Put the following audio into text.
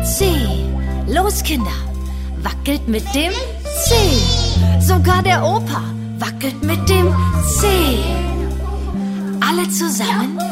C. Los, Kinder, wackelt mit dem C. Sogar der Opa wackelt mit dem C. Alle zusammen